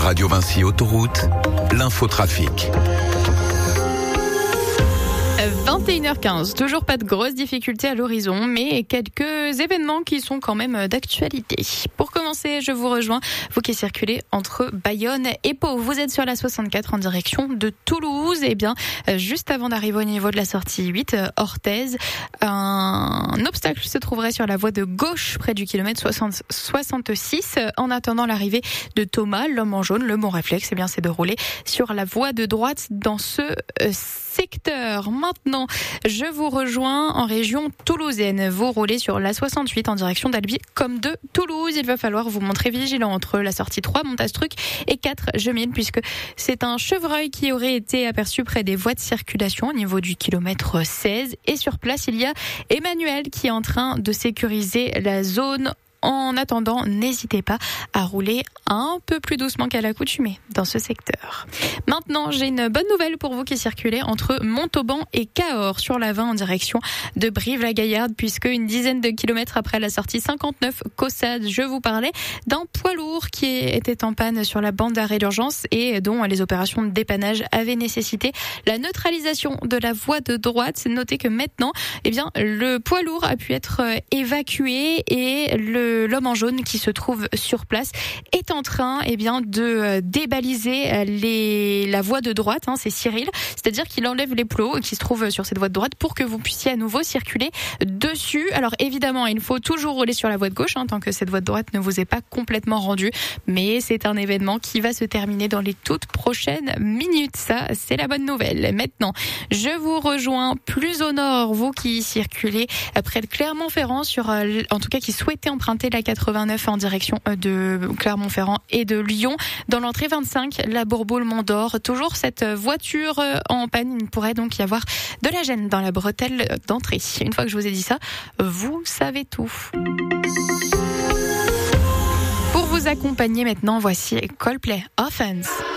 Radio Vinci Autoroute, l'infotrafic. 21h15, toujours pas de grosses difficultés à l'horizon, mais quelques événements qui sont quand même d'actualité. Pour commencer, je vous rejoins, vous qui circulez entre Bayonne et Pau. Vous êtes sur la 64 en direction de Toulouse. Et bien, juste avant d'arriver au niveau de la sortie 8, Orthez, un obstacle se trouverait sur la voie de gauche près du kilomètre 66. En attendant l'arrivée de Thomas, l'homme en jaune, le bon réflexe, eh bien, c'est de rouler sur la voie de droite dans ce secteur. Maintenant, je vous rejoins en région toulousaine. Vous roulez sur la 68 en direction d'Albi comme de Toulouse. Il va falloir vous montrer vigilant entre la sortie 3, Montastruc, et 4, Gemine, puisque c'est un chevreuil qui aurait été aperçu près des voies de circulation au niveau du kilomètre 16. Et sur place, il y a Emmanuel qui est en train de sécuriser la zone. En attendant, n'hésitez pas à rouler un peu plus doucement qu'à l'accoutumée dans ce secteur. Maintenant, j'ai une bonne nouvelle pour vous qui circulez entre Montauban et Cahors sur la 20 en direction de Brive-la-Gaillarde, puisque une dizaine de kilomètres après la sortie 59 Caussade, je vous parlais d'un poids lourd qui était en panne sur la bande d'arrêt d'urgence et dont les opérations de dépannage avaient nécessité la neutralisation de la voie de droite. Notez que maintenant, eh bien, le poids lourd a pu être évacué et l'homme en jaune qui se trouve sur place est en train de débaliser la voie de droite, c'est Cyril, c'est-à-dire qu'il enlève les plots qui se trouvent sur cette voie de droite pour que vous puissiez à nouveau circuler dessus. Alors évidemment, il faut toujours rouler sur la voie de gauche tant que cette voie de droite ne vous est pas complètement rendue, mais c'est un événement qui va se terminer dans les toutes prochaines minutes. Ça, c'est la bonne nouvelle. Maintenant, je vous rejoins plus au nord, vous qui circulez près de Clermont-Ferrand, en tout cas qui souhaitez emprunter la 89 en direction de Clermont-Ferrand et de Lyon. Dans l'entrée 25, la Bourboule-Mont-d'Or. Toujours cette voiture en panne. Il pourrait donc y avoir de la gêne dans la bretelle d'entrée. Une fois que je vous ai dit ça, vous savez tout. Pour vous accompagner maintenant, voici Coldplay, Offense.